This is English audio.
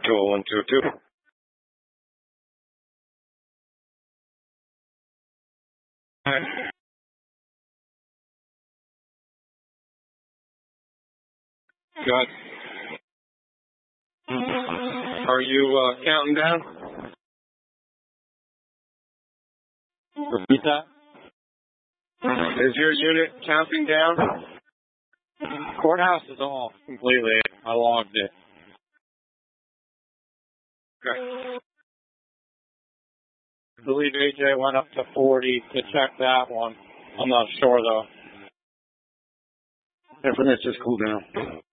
20122. Good. Are you counting down? Repeat that. Is your unit counting down? Courthouse is off completely. I logged it. Okay. I believe AJ went up to 40 to check that one. I'm not sure though. Everything's just cool down.